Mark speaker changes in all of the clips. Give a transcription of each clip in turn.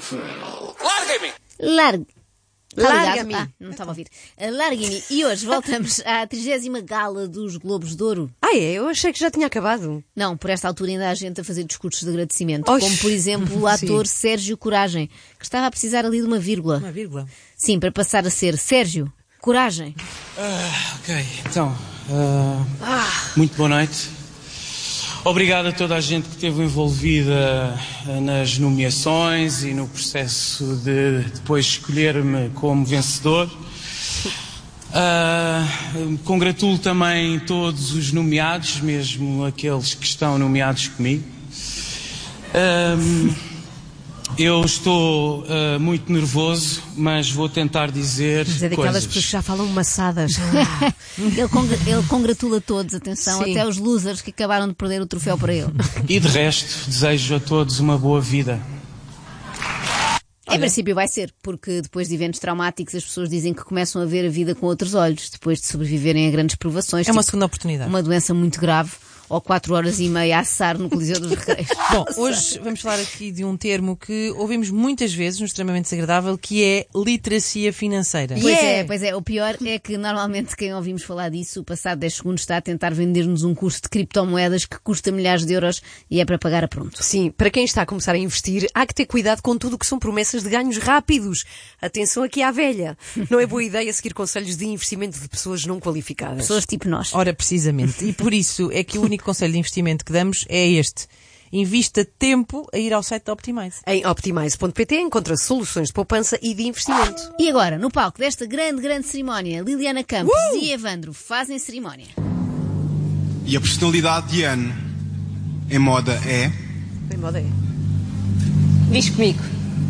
Speaker 1: Larguem-me!
Speaker 2: Larga-me.
Speaker 3: Não estava a ouvir. Larguem-me. E hoje voltamos à 30ª Gala dos Globos de Ouro.
Speaker 2: Eu achei que já tinha acabado.
Speaker 3: Não, por esta altura ainda há gente a fazer discursos de agradecimento.
Speaker 2: Oxe.
Speaker 3: Como, por exemplo, o ator Sérgio Coragem, que estava a precisar ali de uma vírgula.
Speaker 4: Uma vírgula?
Speaker 3: Sim, para passar a ser Sérgio Coragem.
Speaker 5: Ok, então, muito boa noite. Obrigado a toda a gente que esteve envolvida nas nomeações e no processo de depois escolher-me como vencedor. Congratulo também todos os nomeados, mesmo aqueles que estão nomeados comigo. Eu estou muito nervoso, mas vou tentar dizer
Speaker 2: Mas é daquelas
Speaker 5: coisas.
Speaker 2: pessoas que já falam maçadas.
Speaker 3: Ele congratula todos, atenção,
Speaker 2: Sim.
Speaker 3: até os losers que acabaram de perder o troféu para ele.
Speaker 5: E de resto, desejo a todos uma boa vida.
Speaker 3: Em princípio vai ser, porque depois de eventos traumáticos as pessoas dizem que começam a ver a vida com outros olhos, depois de sobreviverem a grandes provações.
Speaker 4: É uma
Speaker 3: tipo
Speaker 4: segunda oportunidade.
Speaker 3: uma doença muito grave, ou 4 horas e meia a assar no Coliseu dos Recreios.
Speaker 4: Bom, hoje vamos falar aqui de um termo que ouvimos muitas vezes no Extremamente Desagradável, que é literacia financeira.
Speaker 3: Pois é, o pior é que normalmente quem ouvimos falar disso, passado 10 segundos está a tentar vender-nos um curso de criptomoedas que custa milhares de euros e é para pagar a pronto.
Speaker 2: Sim, para quem está a começar a investir, há que ter cuidado com tudo o que são promessas de ganhos rápidos. Atenção aqui à velha. Não é boa ideia seguir conselhos de investimento de pessoas não qualificadas.
Speaker 3: Pessoas tipo nós.
Speaker 4: Ora, precisamente. E por isso é que o único conselho de investimento que damos é este. Invista tempo a ir ao site da Optimize.
Speaker 2: Em optimize.pt encontra soluções de poupança e de investimento.
Speaker 3: E agora, no palco desta grande cerimónia, Liliana Campos e Evandro fazem cerimónia.
Speaker 6: E a personalidade de Anne em moda é...
Speaker 2: Em moda é.
Speaker 7: Diz comigo.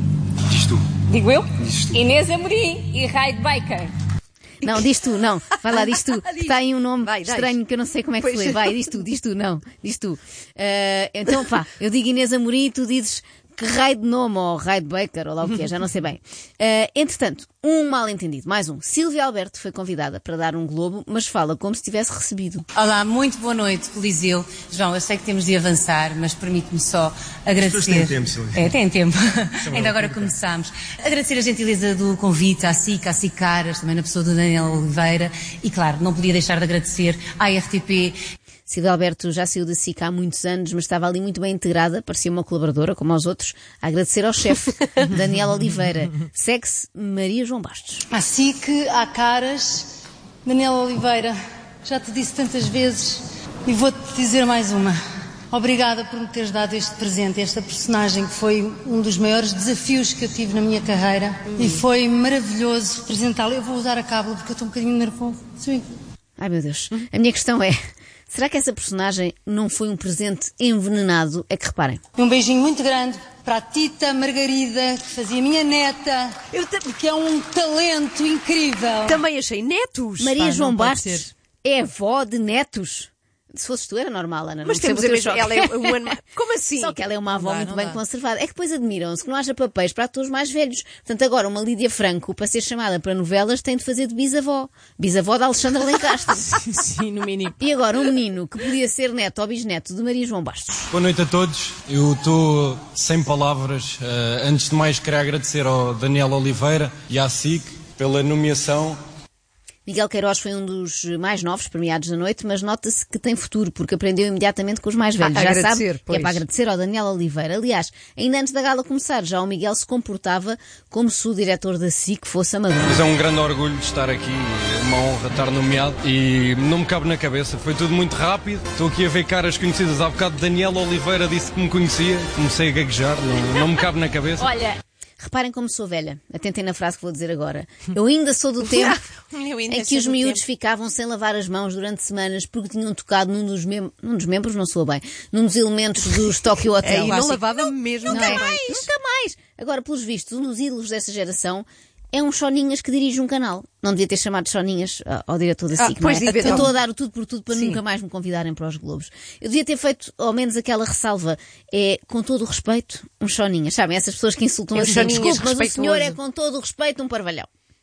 Speaker 6: Diz tu.
Speaker 7: Digo eu?
Speaker 6: Diz tu.
Speaker 7: Inês Amorim e Raid Baker.
Speaker 3: Não, diz tu, não. Vai lá, diz tu. Está aí um nome
Speaker 2: Vai, dás.
Speaker 3: estranho que eu não sei como é que se lê. Vai, diz tu, não. Diz tu. Então, eu digo Inês Amorim e tu dizes que raio de nome, ou raio de Baker, ou lá o que é, já não sei bem. Entretanto, um mal-entendido, mais um. Silvia Alberto foi convidada para dar um globo, mas fala como se tivesse recebido.
Speaker 8: Olá, muito boa noite, Coliseu. João, eu sei que temos de avançar, mas permite-me só agradecer.
Speaker 6: As pessoas têm tempo, Silvia.
Speaker 8: Tem tempo. Ainda agora começámos. Agradecer a gentileza do convite à SIC, à SIC Caras, também na pessoa do Daniel Oliveira. E claro, não podia deixar de agradecer à RTP.
Speaker 3: Silvia Alberto já saiu da SIC há muitos anos, mas estava ali muito bem integrada, parecia uma colaboradora, como aos outros, a agradecer ao chefe, Daniel Oliveira. Segue-se Maria João Bastos.
Speaker 8: À SIC, à Caras, Daniel Oliveira. Já te disse tantas vezes e vou-te dizer mais uma. Obrigada por me teres dado este presente, esta personagem que foi um dos maiores desafios que eu tive na minha carreira e foi maravilhoso apresentá-la. Eu vou usar a cábula porque eu estou um bocadinho nervosa. Sim.
Speaker 3: Ai meu Deus. A minha questão é, será que essa personagem não foi um presente envenenado? É que reparem.
Speaker 8: Um beijinho muito grande para a Tita Margarida, que fazia minha neta, que é um talento incrível.
Speaker 2: Também achei netos.
Speaker 3: Maria
Speaker 4: Pá,
Speaker 3: João
Speaker 4: não pode
Speaker 3: Bastos
Speaker 4: ser.
Speaker 3: é avó de netos. Se fosses tu era normal, Ana.
Speaker 2: Mas
Speaker 3: não
Speaker 2: temos a
Speaker 3: percebo o teu
Speaker 2: mesma...
Speaker 3: choque.
Speaker 2: Ela é um ano... Como assim?
Speaker 3: Só que ela é uma avó
Speaker 4: Não dá,
Speaker 3: muito
Speaker 4: não
Speaker 3: bem
Speaker 4: dá.
Speaker 3: conservada. É que depois admiram-se que não haja papéis para atores mais velhos. Portanto, agora uma Lídia Franco, para ser chamada para novelas, tem de fazer de bisavó. Bisavó da Alexandra Lencastre.
Speaker 4: Sim, no mínimo.
Speaker 3: E agora um menino que podia ser neto ou bisneto de Maria João Bastos.
Speaker 9: Boa noite a todos. Eu estou sem palavras. Antes de mais, quero agradecer ao Daniel Oliveira e à SIC pela nomeação.
Speaker 3: Miguel Queiroz foi um dos mais novos premiados da noite, mas nota-se que tem futuro, porque aprendeu imediatamente com os mais velhos. Já
Speaker 2: agradecer,
Speaker 3: sabe que
Speaker 2: pois.
Speaker 3: é para agradecer ao Daniel Oliveira. Aliás, ainda antes da gala começar, já o Miguel se comportava como se o diretor da SIC fosse amador.
Speaker 9: Mas é um grande orgulho de estar aqui, é uma honra estar nomeado e não me cabe na cabeça. Foi tudo muito rápido. Estou aqui a ver caras conhecidas. Há bocado Daniel Oliveira disse que me conhecia. Comecei a gaguejar, não me cabe na cabeça.
Speaker 3: Olha, reparem como sou velha. Atentem na frase que vou dizer agora. Eu ainda sou do tempo em que os miúdos ficavam sem lavar as mãos durante semanas porque tinham tocado num dos membros, não soa bem, num dos elementos dos Tokyo Hotel.
Speaker 2: E não lavava mesmo.
Speaker 3: Nunca mais. Agora, pelos vistos, um dos ídolos dessa geração é um Choninhas que dirige um canal. Não devia ter chamado de Choninhas ao diretor da SIC, não é?
Speaker 2: pois devia ter.
Speaker 3: Eu estou a dar o tudo por tudo para
Speaker 2: Sim.
Speaker 3: nunca mais me convidarem para os Globos. Eu devia ter feito, ao menos, aquela ressalva. É, com todo o respeito, um Choninhas. Sabem, essas pessoas que insultam
Speaker 2: É um
Speaker 3: assim.
Speaker 2: Choninhas
Speaker 3: Desculpe, mas o
Speaker 2: respeituoso.
Speaker 3: senhor é, com todo o respeito, um parvalhão.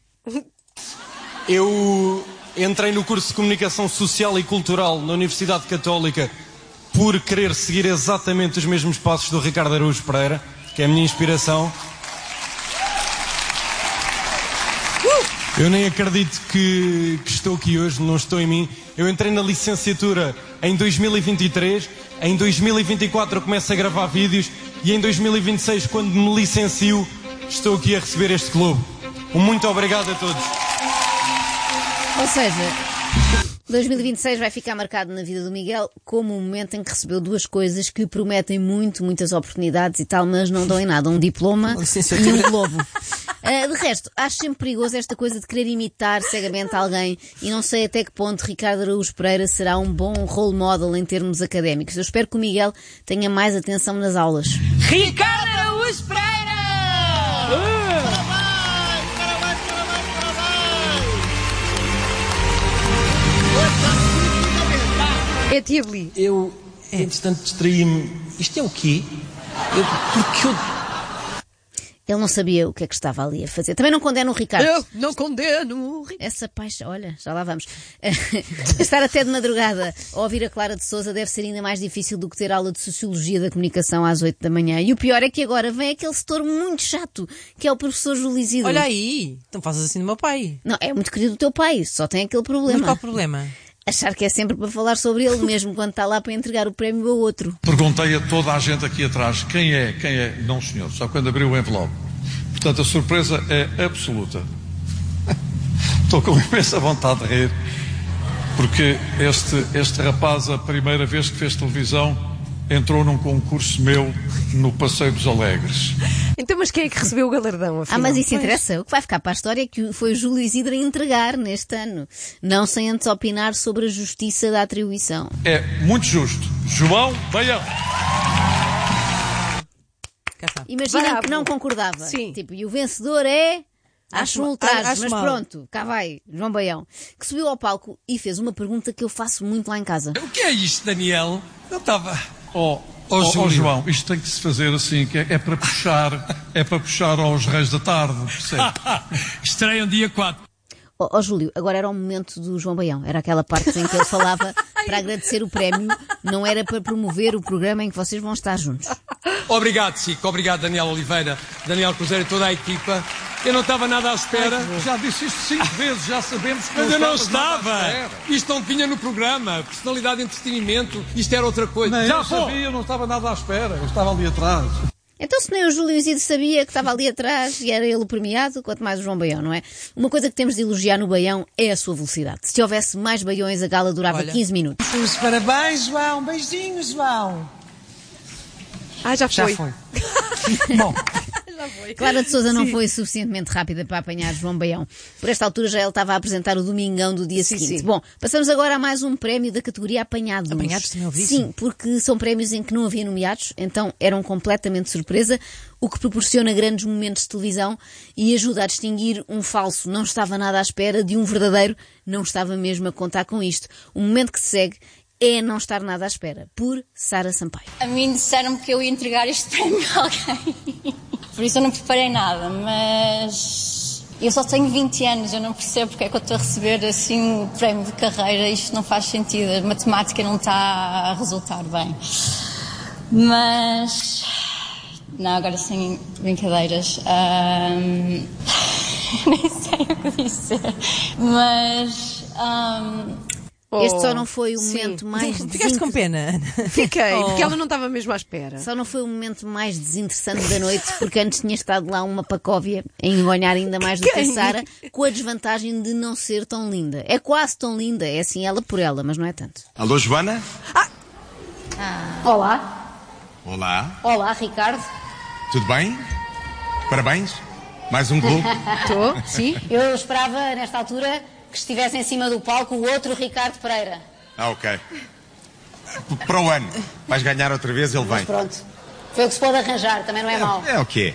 Speaker 9: Eu entrei no curso de Comunicação Social e Cultural na Universidade Católica por querer seguir exatamente os mesmos passos do Ricardo Araújo Pereira, que é a minha inspiração. Eu nem acredito que estou aqui hoje, não estou em mim. Eu entrei na licenciatura em 2023, em 2024 eu começo a gravar vídeos e em 2026, quando me licencio, estou aqui a receber este globo. Um muito obrigado a todos.
Speaker 3: Ou seja, 2026 vai ficar marcado na vida do Miguel como o momento em que recebeu duas coisas que prometem muitas oportunidades e tal, mas não dão em nada. Um diploma e um globo. De resto, acho sempre perigoso esta coisa de querer imitar cegamente alguém e não sei até que ponto Ricardo Araújo Pereira será um bom role model em termos académicos. Eu espero que o Miguel tenha mais atenção nas aulas.
Speaker 1: Ricardo Araújo Pereira!
Speaker 2: É tia Beli.
Speaker 9: Eu, entretanto, distraí-me. Isto é o quê? Porque eu...
Speaker 3: Ele não sabia o que é que estava ali a fazer. Também não condeno o Ricardo.
Speaker 2: Eu não condeno o Ricardo.
Speaker 3: Essa paixão, olha, já lá vamos. Estar até de madrugada a ouvir a Clara de Sousa deve ser ainda mais difícil do que ter aula de Sociologia da Comunicação às 8 da manhã. E o pior é que agora vem aquele setor muito chato, que é o professor Júlio Isidro.
Speaker 4: Olha aí, então fazes assim do meu pai.
Speaker 3: Não, é muito querido o teu pai, só tem aquele problema.
Speaker 4: Mas qual o problema?
Speaker 3: Achar que é sempre para falar sobre ele, mesmo quando está lá para entregar o prémio a outro.
Speaker 10: Perguntei a toda a gente aqui atrás quem é. Não, senhor, só quando abriu o envelope. Portanto, a surpresa é absoluta. Estou com imensa vontade de rir, porque este rapaz, a primeira vez que fez televisão, entrou num concurso meu no Passeio dos Alegres.
Speaker 2: Então, mas quem é que recebeu o galardão, afinal?
Speaker 3: Mas isso interessa. O que vai ficar para a história é que foi o Júlio Isidro a entregar neste ano, não sem antes opinar sobre a justiça da atribuição.
Speaker 10: É muito justo. João Baião.
Speaker 3: Imagina que não concordava.
Speaker 2: Sim.
Speaker 3: Tipo, e o vencedor é... Acho um ultraje,
Speaker 4: acho
Speaker 3: mas
Speaker 4: mal.
Speaker 3: pronto, cá vai, João Baião, que subiu ao palco e fez uma pergunta que eu faço muito lá em casa.
Speaker 1: O que é isto, Daniel? Eu estava...
Speaker 10: João, isto tem que se fazer assim, que é para puxar aos reis da tarde, percebe?
Speaker 1: Estreiam dia 4.
Speaker 3: Júlio, agora era o momento do João Baião. Era aquela parte em que ele falava para agradecer o prémio, não era para promover o programa em que vocês vão estar juntos.
Speaker 1: Obrigado, Chico. Obrigado, Daniel Oliveira, Daniel Cruzeiro e toda a equipa. Eu não estava nada à espera.
Speaker 10: Já disse isto 5 vezes, já sabemos que
Speaker 1: Mas eu não
Speaker 10: estavas nada à
Speaker 1: estava.
Speaker 10: espera.
Speaker 1: Isto não vinha no programa. Personalidade de entretenimento. Isto era outra coisa.
Speaker 10: Nem
Speaker 1: Já
Speaker 10: eu sabia, eu não estava nada à espera. Eu estava ali atrás.
Speaker 3: Então se nem o Júlio Isidro sabia que estava ali atrás e era ele o premiado, quanto mais o João Baião, não é? Uma coisa que temos de elogiar no Baião é a sua velocidade. Se houvesse mais baiões, a gala durava 15 minutos.
Speaker 11: Os parabéns, João. Beijinhos, João.
Speaker 2: Já foi.
Speaker 11: Bom.
Speaker 3: Clara de Sousa não foi suficientemente rápida para apanhar João Baião. Por esta altura já ele estava a apresentar o Domingão do dia seguinte. Bom, passamos agora a mais um prémio da categoria Apanhados.
Speaker 4: Apanhados também ouvi isso?
Speaker 3: Sim, porque são prémios em que não havia nomeados, então eram completamente surpresa, o que proporciona grandes momentos de televisão e ajuda a distinguir um falso não estava nada à espera de um verdadeiro não estava mesmo a contar com isto. O momento que se segue é não estar nada à espera, por Sara Sampaio.
Speaker 7: A mim disseram-me que eu ia entregar este prémio a alguém. Por isso eu não preparei nada, mas eu só tenho 20 anos, eu não percebo porque é que eu estou a receber assim um prémio de carreira, isto não faz sentido, a matemática não está a resultar bem. Mas... Não, agora sem brincadeiras. Nem sei o que dizer, mas...
Speaker 3: Este só não foi o momento mais...
Speaker 4: Ficaste com pena, Ana?
Speaker 2: Fiquei, porque ela não estava mesmo à espera.
Speaker 3: Só não foi o momento mais desinteressante da noite, porque antes tinha estado lá uma pacóvia a engonhar ainda mais do que a Sara, com a desvantagem de não ser tão linda. É quase tão linda, é assim ela por ela, mas não é tanto.
Speaker 6: Alô, Joana?
Speaker 12: Olá.
Speaker 6: Olá.
Speaker 12: Olá, Ricardo.
Speaker 6: Tudo bem? Parabéns. Mais um globo.
Speaker 12: Estou, sim. Eu esperava, nesta altura, que estivesse em cima do palco o outro Ricardo Pereira.
Speaker 6: Ok. Para o ano. Vais ganhar outra vez, ele
Speaker 12: Mas
Speaker 6: vem.
Speaker 12: pronto. Foi o que se pôde arranjar, também não é mau.
Speaker 6: É o quê?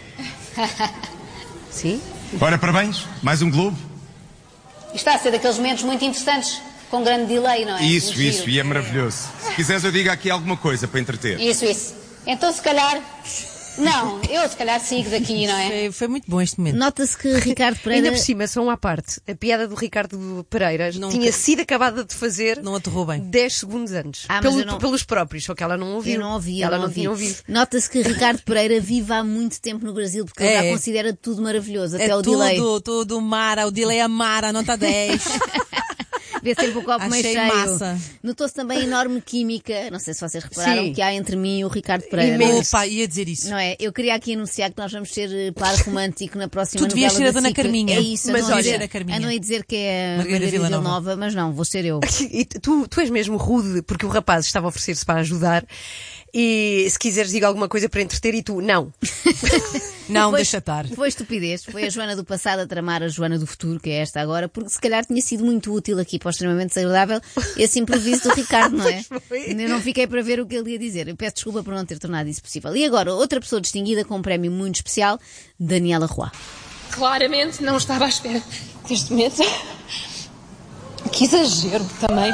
Speaker 2: Sim.
Speaker 6: Ora, parabéns. Mais um globo.
Speaker 12: Isto está a ser daqueles momentos muito interessantes, com grande delay, não é?
Speaker 6: Isso,
Speaker 12: Muito
Speaker 6: e é maravilhoso. Se quiseres eu digo aqui alguma coisa para entreter.
Speaker 12: Isso. Então, se calhar, Não, eu se calhar sigo daqui, não é?
Speaker 4: Foi muito bom este momento.
Speaker 3: Nota-se que Ricardo Pereira...
Speaker 2: Ainda por cima, só uma parte. A piada do Ricardo Pereira tinha sido acabada de fazer
Speaker 4: não aterrou bem.
Speaker 2: 10 segundos antes. Pelos próprios, só que ela não ouviu.
Speaker 3: Eu não ouvi,
Speaker 2: ela não tinha ouvido.
Speaker 3: Nota-se que Ricardo Pereira vive há muito tempo no Brasil, porque ele já considera tudo maravilhoso, até o delay.
Speaker 4: Tudo Mara, o delay é Mara, nota 10.
Speaker 3: Vê sempre o copo meio cheio.
Speaker 4: Massa.
Speaker 3: Notou-se também enorme química, não sei se vocês repararam, que há entre mim e o Ricardo Pereira.
Speaker 4: Opa, ia dizer isso.
Speaker 3: Não é? Eu queria aqui anunciar que nós vamos ser par romântico na próxima novela.
Speaker 4: Tu devias ser a Dona Carminha.
Speaker 3: É isso,
Speaker 4: mas
Speaker 3: olha,
Speaker 4: a Carminha.
Speaker 3: andam a dizer que é a Margarida Villanova, mas não, vou ser eu.
Speaker 2: E tu és mesmo rude, porque o rapaz estava a oferecer-se para ajudar. E se quiseres diga alguma coisa para entreter e tu, não.
Speaker 4: Não, deixa estar.
Speaker 3: Foi estupidez. Foi a Joana do passado a tramar a Joana do futuro, que é esta agora, porque se calhar tinha sido muito útil aqui para o extremamente desagradável esse improviso do Ricardo, não é? Eu não fiquei para ver o que ele ia dizer. Eu peço desculpa por não ter tornado isso possível. E agora, outra pessoa distinguida com um prémio muito especial, Daniela Roy.
Speaker 13: Claramente não estava à espera deste momento. Que exagero também.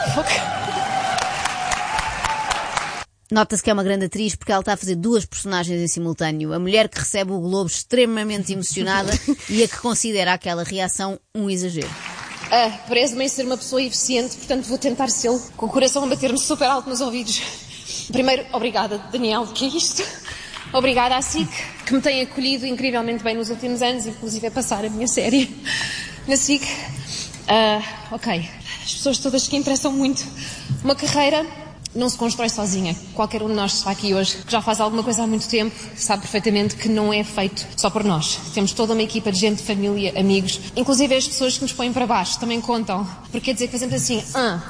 Speaker 3: Nota-se que é uma grande atriz porque ela está a fazer duas personagens em simultâneo. A mulher que recebe o Globo extremamente emocionada e a que considera aquela reação um exagero.
Speaker 13: Parece-me em ser uma pessoa eficiente, portanto vou tentar sê-lo, com o coração a bater-me super alto nos ouvidos. Primeiro, obrigada, Daniel, que é isto? Obrigada à SIC, que me tem acolhido incrivelmente bem nos últimos anos, inclusive a passar a minha série na SIC. Ok, as pessoas todas que interessam muito. Uma carreira não se constrói sozinha. Qualquer um de nós que está aqui hoje, que já faz alguma coisa há muito tempo, sabe perfeitamente que não é feito só por nós. Temos toda uma equipa de gente, família, amigos, inclusive as pessoas que nos põem para baixo também contam. Porque quer dizer que fazemos assim,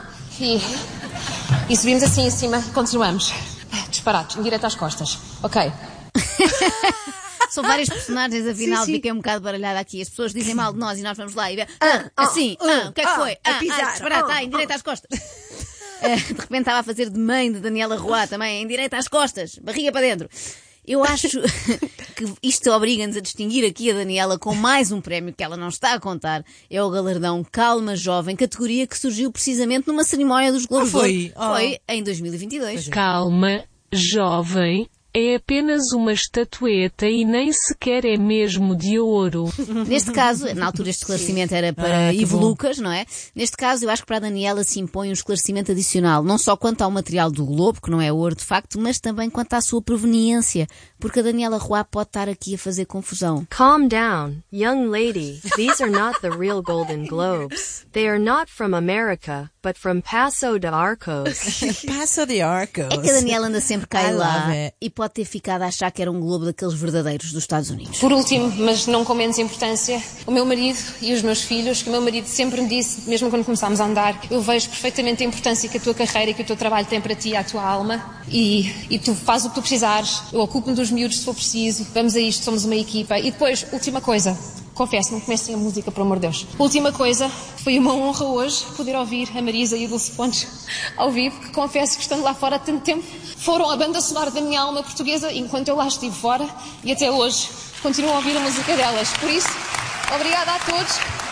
Speaker 13: e subimos assim em cima e continuamos. Disparados, em direto às costas. Ok.
Speaker 3: São várias personagens, afinal, fiquei um bocado baralhada aqui. As pessoas dizem mal de nós e nós vamos lá e ver. O que é que foi?
Speaker 2: A pisar.
Speaker 3: Disparado, em direto às costas. De repente estava a fazer de mãe de Daniela Roy também, em direito às costas, barriga para dentro. Eu acho que isto obriga-nos a distinguir aqui a Daniela com mais um prémio que ela não está a contar. É o galardão Calma Jovem, categoria que surgiu precisamente numa cerimónia dos Globos de Ouro. Foi em 2022.
Speaker 14: Calma Jovem é apenas uma estatueta e nem sequer é mesmo de ouro.
Speaker 3: Neste caso, na altura este esclarecimento era para Ivo Lucas, não é? Neste caso, eu acho que para a Daniela se impõe um esclarecimento adicional, não só quanto ao material do Globo, que não é ouro de facto, mas também quanto à sua proveniência, porque a Daniela Roy pode estar aqui a fazer confusão.
Speaker 15: Calm down, young lady. These are not the real Golden Globes. They are not from America, but from Paso de Arcos.
Speaker 4: Paso de Arcos.
Speaker 3: É que a Daniela anda sempre cá e lá e pode ter ficado a achar que era um globo daqueles verdadeiros dos Estados Unidos.
Speaker 13: Por último, mas não com menos importância, o meu marido e os meus filhos, que o meu marido sempre me disse, mesmo quando começámos a andar, eu vejo perfeitamente a importância que a tua carreira e que o teu trabalho tem para ti e à tua alma e tu fazes o que tu precisares, eu ocupo-me dos miúdos se for preciso, vamos a isto, somos uma equipa. E depois, última coisa, confesso, não comecem a música, por amor de Deus. Última coisa, foi uma honra hoje poder ouvir a Marisa e o Dulce Pontes ao vivo, que confesso que estando lá fora há tanto tempo, foram a banda sonora da minha alma portuguesa enquanto eu lá estive fora e até hoje continuo a ouvir a música delas. Por isso, obrigada a todos.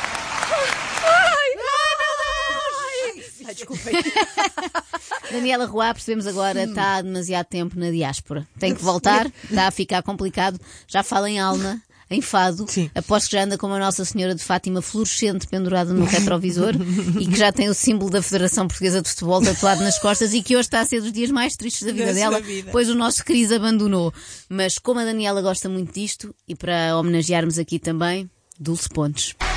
Speaker 3: Desculpem. Daniela Roy, percebemos agora, está há demasiado tempo na diáspora. Tem que voltar, está a ficar complicado. Já fala em alma, em fado. Sim. Aposto que já anda como a Nossa Senhora de Fátima fluorescente pendurada no retrovisor e que já tem o símbolo da Federação Portuguesa de Futebol tatuado nas costas e que hoje está a ser dos dias mais tristes da vida dela, pois o nosso Cris abandonou. Mas como a Daniela gosta muito disto, e para homenagearmos aqui também, Dulce Pontes.